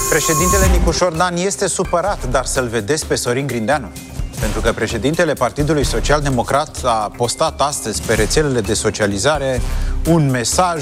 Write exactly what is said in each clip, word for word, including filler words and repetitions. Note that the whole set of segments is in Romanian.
Președintele Nicușor Dan este supărat, dar să-l vedeți pe Sorin Grindeanu. Pentru că președintele Partidului Social Democrat a postat astăzi pe rețelele de socializare un mesaj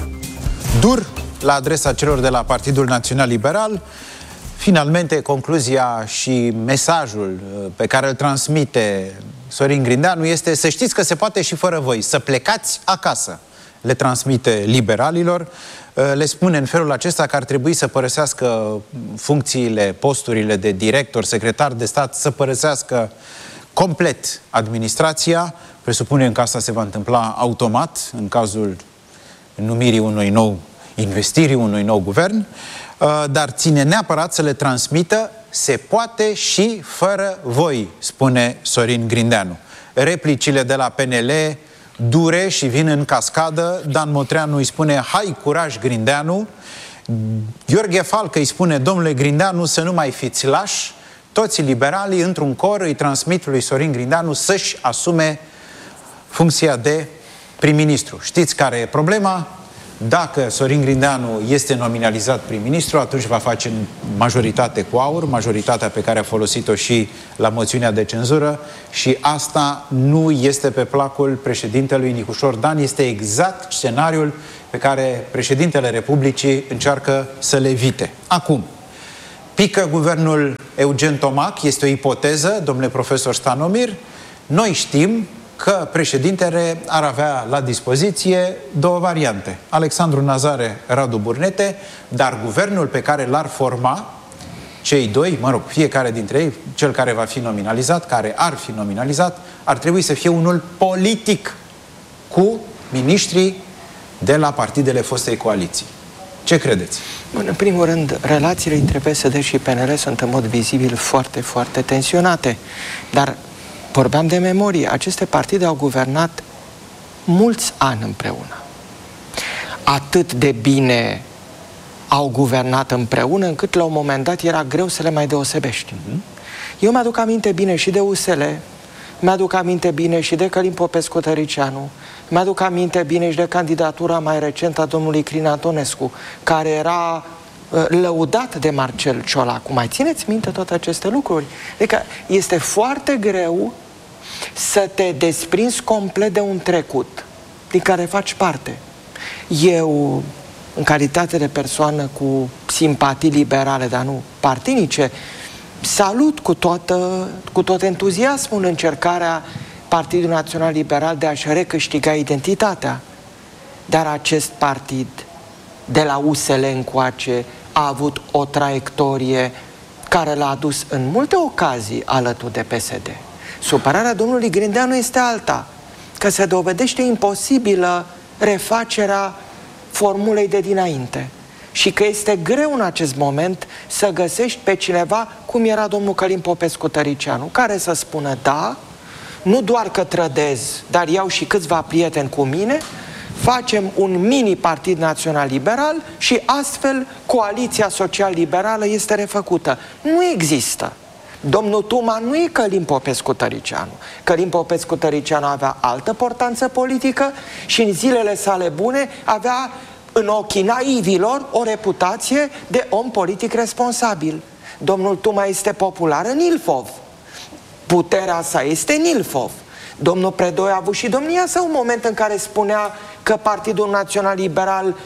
dur la adresa celor de la Partidul Național Liberal. Finalmente, concluzia și mesajul pe care îl transmite Sorin Grindeanu este: să știți că se poate și fără voi, să plecați acasă. Le transmite liberalilor, le spune în felul acesta că ar trebui să părăsească funcțiile, posturile de director, secretar de stat, să părăsească complet administrația. Presupunem că asta se va întâmpla automat în cazul numirii unui nou, investirii unui nou guvern, dar ține neapărat să le transmită: se poate și fără voi, spune Sorin Grindeanu. Replicile de la P N L dure și vin în cascadă. Dan Motreanu îi spune: hai curaj, Grindeanu. Gheorghe Falcă îi spune: domnule Grindeanu, să nu mai fiți lași. Toți liberalii într-un cor îi transmit lui Sorin Grindeanu să-și asume funcția de prim-ministru. Știți care e problema? Dacă Sorin Grindeanu este nominalizat prim-ministru, atunci va face majoritate cu aur, majoritatea pe care a folosit-o și la moțiunea de cenzură, și asta nu este pe placul președintelui Nicușor Dan. Este exact scenariul pe care președintele Republicii încearcă să le evite. Acum, pică guvernul Eugen Tomac, este o ipoteză, domnule profesor Stanomir. Noi știm că președintele ar avea la dispoziție două variante: Alexandru Nazare, Radu Burnete, dar guvernul pe care l-ar forma cei doi, mă rog, fiecare dintre ei, cel care va fi nominalizat, care ar fi nominalizat, ar trebui să fie unul politic, cu miniștrii de la partidele fostei coaliții. Ce credeți? Bun, în primul rând, relațiile între P S D și P N L sunt în mod vizibil foarte, foarte tensionate, dar vorbeam de memorie. Aceste partide au guvernat mulți ani împreună. Atât de bine au guvernat împreună, încât la un moment dat era greu să le mai deosebești. Mm-hmm. Eu mi-aduc aminte bine și de U S L, mi-aduc aminte bine și de Călin Popescu-Tăricianu, mi-aduc aminte bine și de candidatura mai recentă a domnului Crin Antonescu, care era uh, lăudat de Marcel Ciolacu. Mai țineți minte toate aceste lucruri? Adică este foarte greu să te desprinzi complet de un trecut din care faci parte. Eu, în calitate de persoană cu simpatii liberale, dar nu partinice, salut cu, toată, cu tot entuziasmul încercarea Partidului Național Liberal de a-și recâștiga identitatea. Dar acest partid, de la U S L încoace, a avut o traiectorie care l-a adus în multe ocazii alături de P S D. Supărarea domnului Grindeanu este alta, că se dovedește imposibilă refacerea formulei de dinainte și că este greu în acest moment să găsești pe cineva cum era domnul Călin Popescu-Tăricianu, care să spună: da, nu doar că trădez, dar iau și câțiva prieteni cu mine, facem un mini-partid național liberal și astfel coaliția social-liberală este refăcută. Nu există. Domnul Tuma nu e Călin Popescu-Tăricianu. Călin Popescu-Tăricianu avea altă portanță politică și în zilele sale bune avea în ochii naivilor o reputație de om politic responsabil. Domnul Tuma este popular în Ilfov. Puterea sa este în Ilfov. Domnul Predoi a avut și domnia sa un moment în care spunea că Partidul Național Liberal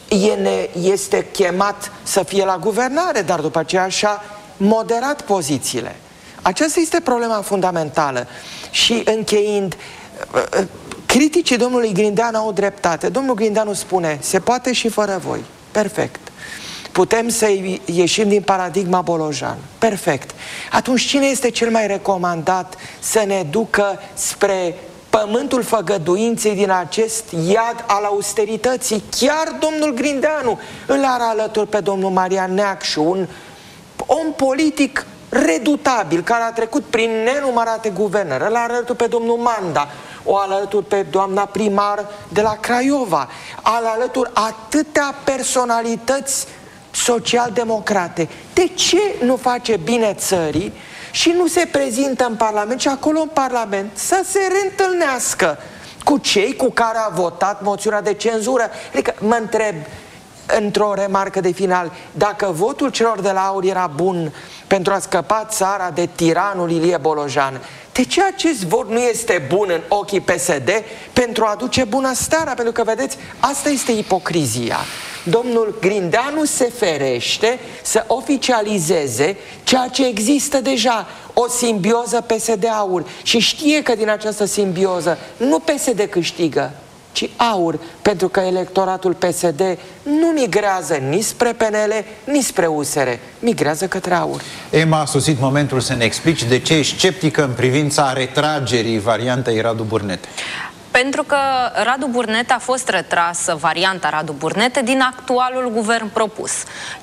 este chemat să fie la guvernare, dar după aceea și-a moderat pozițiile. Aceasta este problema fundamentală. Și încheind, criticii domnului Grindeanu au dreptate. Domnul Grindeanu spune: se poate și fără voi. Perfect. Putem să ieșim din paradigma Bolojan. Perfect. Atunci cine este cel mai recomandat să ne ducă spre pământul făgăduinței din acest iad al austerității? Chiar domnul Grindeanu îl are alături pe domnul Marian Neacșu, un om politic redutabil, care a trecut prin nenumărate guvernări. Îl are alături pe domnul Manda, o alături pe doamna primar de la Craiova, al alături atâtea personalități social-democrate. De ce nu face bine țării și nu se prezintă în Parlament și acolo în Parlament să se reîntâlnească cu cei cu care a votat moțiunea de cenzură? Adică mă întreb, într-o remarcă de final, dacă votul celor de la AUR era bun pentru a scăpa țara de tiranul Ilie Bolojan, de ce acest vot nu este bun în ochii P S D pentru a aduce bunăstarea? Pentru că, vedeți, asta este ipocrizia. Domnul Grindeanu se ferește să oficializeze ceea ce există deja, o simbioză P S D-AUR, și știe că din această simbioză nu P S D câștigă, ci AUR, pentru că electoratul P S D nu migrează nici spre P N L, nici spre U S R, migrează către AUR. Emma, a sosit momentul să ne explici de ce ești sceptică în privința retragerii variantei Radu Burnete. Pentru că Radu Burnete a fost retrasă, varianta Radu Burnete, din actualul guvern propus.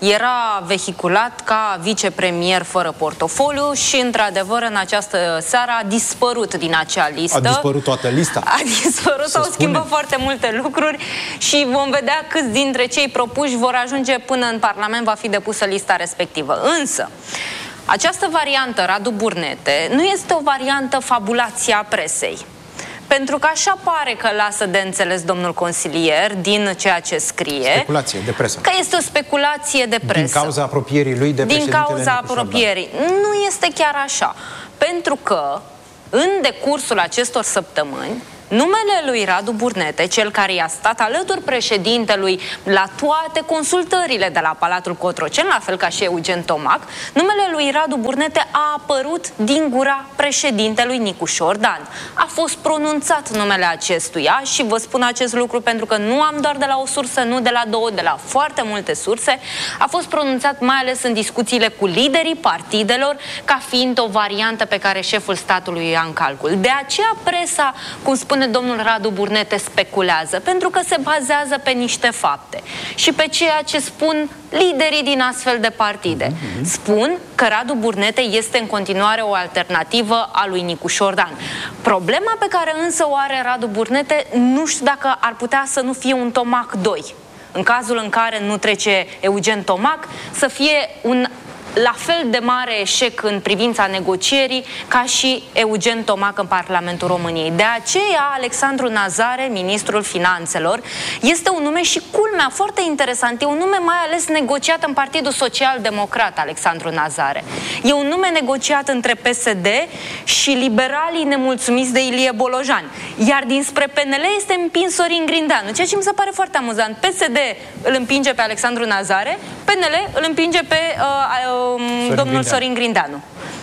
Era vehiculat ca vicepremier fără portofoliu și, într-adevăr, în această seară a dispărut din acea listă. A dispărut toată lista? A dispărut, s-au schimbat foarte multe lucruri și vom vedea câți dintre cei propuși vor ajunge până în Parlament, va fi depusă lista respectivă. Însă, această variantă Radu Burnete nu este o variantă fabulația presei. Pentru că așa pare că lasă de înțeles domnul consilier din ceea ce scrie. Speculație de presă. Că este o speculație de presă. Din cauza apropierii lui de președintele Din cauza apropierii. Nu este chiar așa. Pentru că în decursul acestor săptămâni, numele lui Radu Burnete, cel care i-a stat alături președintelui la toate consultările de la Palatul Cotroceni, la fel ca și Eugen Tomac, numele lui Radu Burnete a apărut din gura președintelui Nicu Șordan. A fost pronunțat numele acestuia și vă spun acest lucru pentru că nu am doar de la o sursă, nu de la două, de la foarte multe surse. A fost pronunțat mai ales în discuțiile cu liderii partidelor ca fiind o variantă pe care șeful statului ia în calcul. De aceea presa, cum spune domnul Radu Burnete, speculează, pentru că se bazează pe niște fapte și pe ceea ce spun liderii din astfel de partide. Spun că Radu Burnete este în continuare o alternativă a lui Nicu Șordan. Problema pe care însă o are Radu Burnete, nu știu dacă ar putea să nu fie un Tomac doi. În cazul în care nu trece Eugen Tomac, să fie un la fel de mare eșec în privința negocierii ca și Eugen Tomac în Parlamentul României. De aceea, Alexandru Nazare, ministrul Finanțelor, este un nume și culmea foarte interesant. E un nume mai ales negociat în Partidul Social Democrat, Alexandru Nazare. E un nume negociat între P S D și liberalii nemulțumiți de Ilie Bolojan. Iar dinspre P N L este împins Sorin Grindeanu, ceea ce mi se pare foarte amuzant. P S D îl împinge pe Alexandru Nazare, P N L îl împinge pe uh, Sorin domnul Grindeanu. Sorin Grindeanu.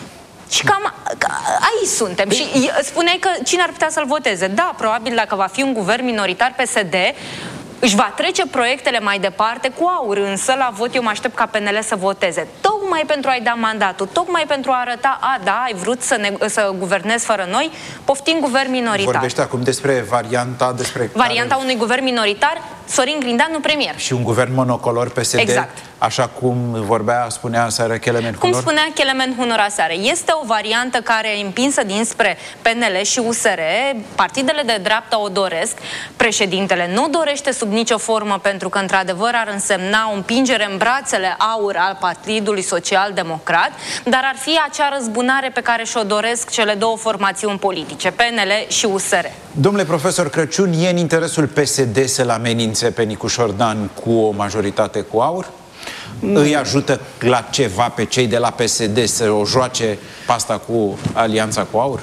Și cam aici suntem. Păi... Și spuneai că cine ar putea să-l voteze. Da, probabil dacă va fi un guvern minoritar P S D, își va trece proiectele mai departe cu AUR, însă la vot eu mă aștept ca P N L să voteze. Tocmai pentru a-i da mandatul, tocmai pentru a arăta, a, da, ai vrut să, ne, să guvernezi fără noi, poftim guvern minoritar. Vorbește acum despre varianta, despre varianta care... unui guvern minoritar, Sorin Grindeanu premier. Și un guvern monocolor P S D, exact. Așa cum vorbea, spunea seară Kelemen Hunor? Cum spunea Kelemen Hunor aseară. Este o variantă care e împinsă dinspre P N L și U S R. Partidele de dreapta o doresc. Președintele nu dorește sub nicio formă, pentru că, într-adevăr, ar însemna o împingere în brațele AUR al Partidului Social Democrat, dar ar fi acea răzbunare pe care și-o doresc cele două formațiuni politice, P N L și U S R. Domnule profesor Crăciun, e în interesul P S D să-l amenințe pe Nicu Șordan cu o majoritate cu AUR? Nu. Îi ajută la ceva pe cei de la P S D să o joace pasta cu alianța cu AUR?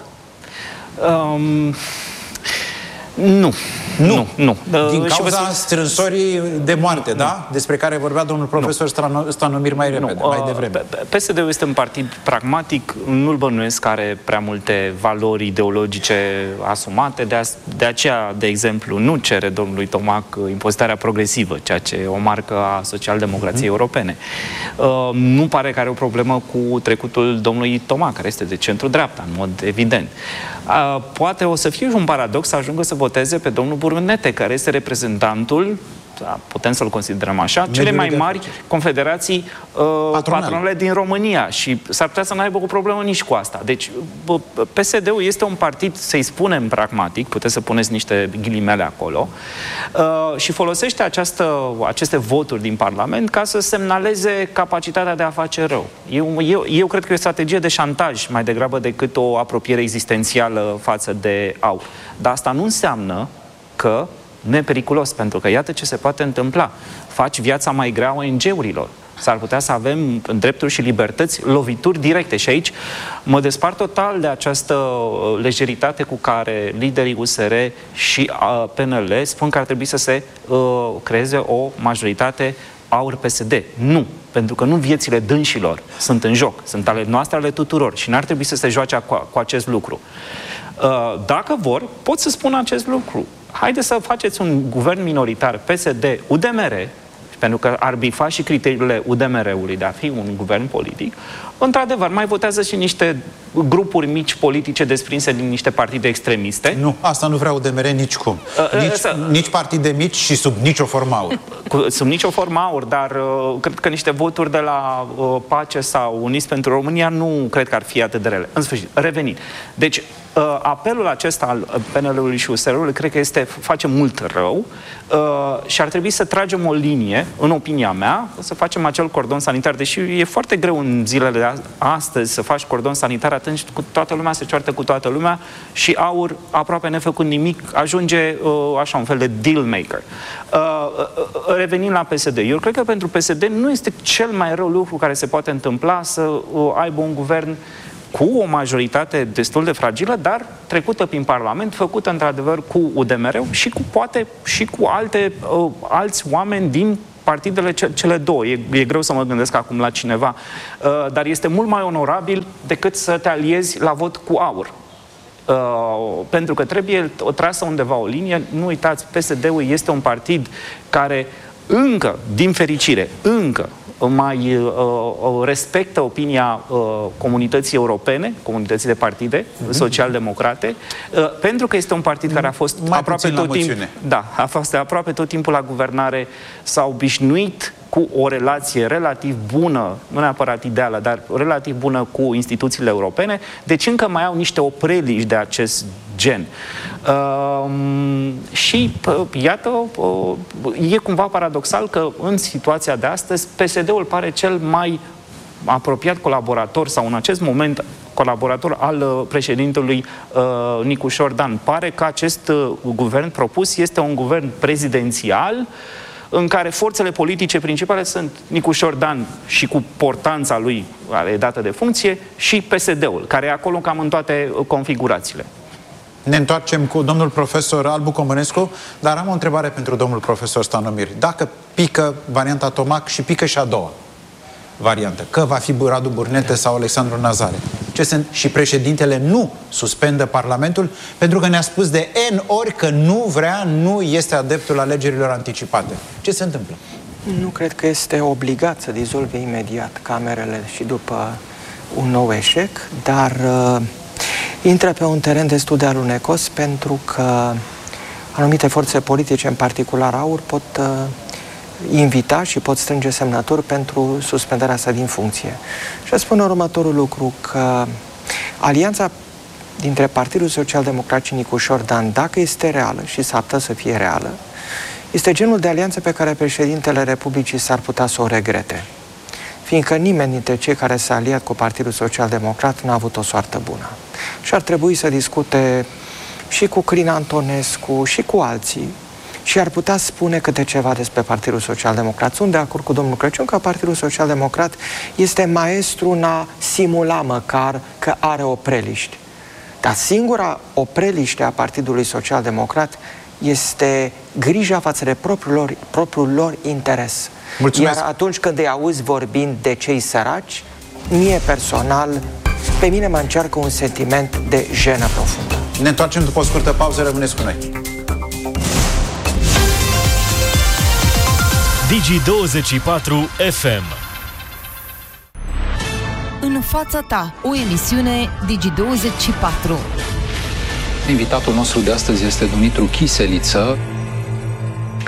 Um, nu. Nu, nu. Din cauza strânsorii de moarte, da? Despre care vorbea domnul profesor Stanomir mai repede, mai devreme. P S D-ul este un partid pragmatic, nu-l bănuiesc că are prea multe valori ideologice asumate, de, a, de aceea, de exemplu, nu cere domnului Tomac impozitarea progresivă, ceea ce o marcă a social-democrației mm. europene. Uh, nu pare că are o problemă cu trecutul domnului Tomac, care este de centru-dreapta, în mod evident. Uh, poate o să fie un paradox să ajungă să voteze pe domnul Burnete, care este reprezentantul, putem să-l considerăm așa, cele mai mari confederații uh, patronale. patronale din România, și s-ar putea să nu aibă o problemă nici cu asta. Deci P S D-ul este un partid, să-i spunem pragmatic, puteți să puneți niște ghilimele acolo, uh, și folosește această, aceste voturi din Parlament ca să semnaleze capacitatea de a face rău. Eu, eu, eu cred că e o strategie de șantaj mai degrabă decât o apropiere existențială față de AUR. Dar asta nu înseamnă că nu e periculos, pentru că iată ce se poate întâmpla. Faci viața mai grea O N G-urilor. S-ar putea să avem în drepturi și libertăți lovituri directe. Și aici mă despart total de această lejeritate cu care liderii U S R și P N L spun că ar trebui să se uh, creeze o majoritate AUR P S D. Nu, pentru că nu viețile dânșilor sunt în joc, sunt ale noastre, ale tuturor și n-ar trebui să se joace cu, cu acest lucru. Uh, dacă vor, pot să spun acest lucru. Haideți să faceți un guvern minoritar P S D U D M R, pentru că ar bifa și criteriile U D M R-ului de a fi un guvern politic. Într-adevăr, mai votează și niște grupuri mici politice desprinse din niște partide extremiste. Nu, asta nu vrea U D M R nicicum. Uh, nici, uh, nici partide mici și sub nicio formă AUR. Cu, sub nicio formă AUR, dar uh, cred că niște voturi de la uh, Pace sau Uniți pentru România nu cred că ar fi atât de rele. În sfârșit, revenind. Deci, uh, apelul acesta al P N L-ului și U S R-ului cred că este, face mult rău uh, și ar trebui să tragem o linie, în opinia mea, să facem acel cordon sanitar, deși e foarte greu în zilele de astăzi să faci cordon sanitar, atunci cu toată lumea se ceartă cu toată lumea și AUR, aproape nefăcut nimic, ajunge uh, așa un fel de deal maker. Uh, uh, revenind la P S D, eu cred că pentru P S D nu este cel mai rău lucru care se poate întâmpla să uh, aibă un guvern cu o majoritate destul de fragilă, dar trecută prin Parlament, făcută într-adevăr cu U D M R și cu poate și cu alte uh, alți oameni din partidele ce, cele două. E, e greu să mă gândesc acum la cineva, uh, dar este mult mai onorabil decât să te aliezi la vot cu AUR. Uh, pentru că trebuie o trasă undeva o linie. Nu uitați, P S D-ul este un partid care încă, din fericire, încă mai uh, uh, respectă opinia uh, comunității europene, comunității de partide uh-huh. social-democrate, uh, pentru că este un partid care a fost mai aproape tot timpul, da, a fost aproape tot timpul la guvernare, s-a obișnuit cu o relație relativ bună, nu neapărat ideală, dar relativ bună cu instituțiile europene, deci încă mai au niște opreliști de acest gen. Uh, și, uh, iată, uh, e cumva paradoxal că în situația de astăzi P S D-ul pare cel mai apropiat colaborator sau în acest moment colaborator al uh, președintelui uh, Nicușor Dan. Pare că acest uh, guvern propus este un guvern prezidențial în care forțele politice principale sunt Nicușor Dan și cu portanța lui, care e dată de funcție, și P S D-ul, care e acolo cam în toate configurațiile. Ne întoarcem cu domnul profesor Albu Comănescu, dar am o întrebare pentru domnul profesor Stanomir. Dacă pică varianta Tomac și pică și a doua variantă, că va fi Radu Burnete sau Alexandru Nazare, ce sunt, și președintele nu suspendă Parlamentul, pentru că ne-a spus de N ori că nu vrea, nu este adeptul alegerilor anticipate. Ce se întâmplă? Nu cred că este obligat să dizolve imediat camerele și după un nou eșec, dar uh, intră pe un teren destul de alunecos, pentru că anumite forțe politice, în particular AUR, pot uh, invita și pot strânge semnături pentru suspendarea sa din funcție. Și spun următorul lucru, că alianța dintre Partidul Social-Democrat și Nicușor Dan, dacă este reală și s-ar putea să fie reală, este genul de alianță pe care președintele Republicii s-ar putea să o regrete. Fiindcă nimeni dintre cei care s-a aliat cu Partidul Social-Democrat n-a avut o soartă bună. Și ar trebui să discute și cu Crin Antonescu și cu alții și ar putea spune câte ceva despre Partidul Social-Democrat. Sunt de acord cu domnul Crăciun că Partidul Social-Democrat este maestru în a simula măcar că are opreliști. Dar singura opreliște a Partidului Social-Democrat este grija față de propriul lor, propriul lor interes. Mulțumesc. Iar atunci când îi auzi vorbind de cei săraci, mie personal, pe mine mă încearcă un sentiment de jenă profundă. Ne întoarcem după o scurtă pauză, rămâneți cu noi. Digi douăzeci și patru F M. În fața ta, o emisiune Digi douăzeci și patru. Invitatul nostru de astăzi este Dumitru Chiseliță.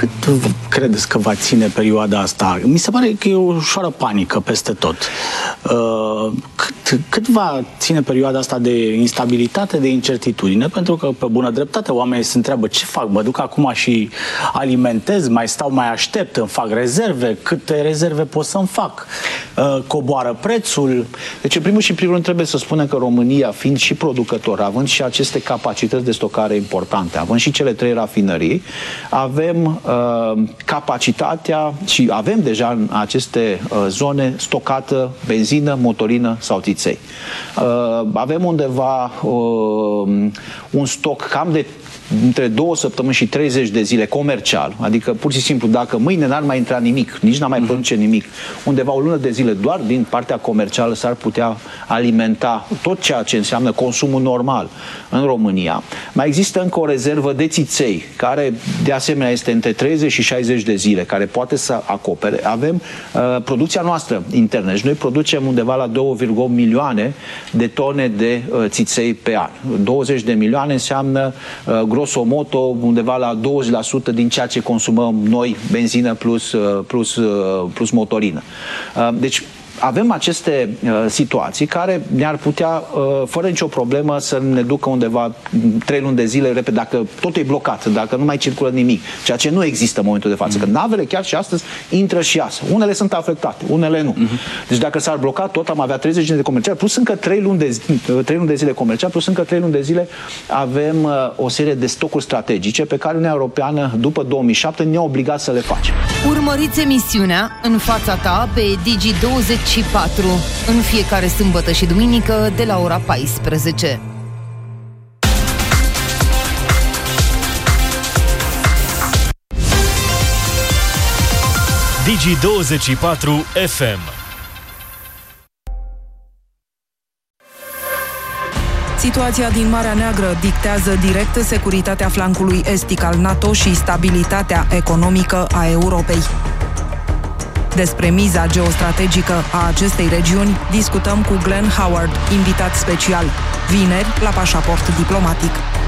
cât credeți că va ține perioada asta? Mi se pare că e o ușoară panică peste tot. Cât, cât va ține perioada asta de instabilitate, de incertitudine? Pentru că, pe bună dreptate, oamenii se întreabă ce fac? Mă duc acum și alimentez, mai stau, mai aștept, îmi fac rezerve, câte rezerve pot să-mi fac? Coboară prețul? Deci, în primul și primul rând, trebuie să spunem că România, fiind și producător, având și aceste capacități de stocare importante, având și cele trei rafinării, avem uh, capacitatea și avem deja în aceste uh, zone stocată benzină, motorină sau țiței. Uh, avem undeva uh, un stoc cam de între două săptămâni și treizeci de zile comercial, adică pur și simplu dacă mâine n-ar mai intra nimic, nici n-ar mai produce nimic, undeva o lună de zile doar din partea comercială s-ar putea alimenta tot ceea ce înseamnă consumul normal în România. Mai există încă o rezervă de țiței, care de asemenea este între treizeci și șaizeci de zile, care poate să acopere. Avem uh, producția noastră internă și noi producem undeva la două virgulă opt milioane de tone de uh, țiței pe an. douăzeci de milioane înseamnă uh, grosomodo undeva la douăzeci la sută din ceea ce consumăm noi, benzină plus, plus, plus motorină. Deci avem aceste uh, situații care ne-ar putea, uh, fără nicio problemă, să ne ducă undeva trei luni de zile, repede, dacă totul e blocat, dacă nu mai circulă nimic, ceea ce nu există în momentul de față. Mm-hmm. Că navele chiar și astăzi intră și iasă. Unele sunt afectate, unele nu. Mm-hmm. Deci dacă s-ar bloca tot, am avea treizeci de zile de comercial, plus încă trei luni de, trei luni de zile comercial, plus încă trei luni de zile avem uh, o serie de stocuri strategice pe care Uniunea Europeană, după două mii șapte, ne-a obligat să le facem. Urmăriți emisiunea În fața ta pe Digi douăzeci și patru în fiecare sâmbătă și duminică de la ora paisprezece. Digi douăzeci și patru F M. Situația din Marea Neagră dictează direct securitatea flancului estic al NATO și stabilitatea economică a Europei. Despre miza geostrategică a acestei regiuni discutăm cu Glenn Howard, invitat special, vineri la Pașaport Diplomatic.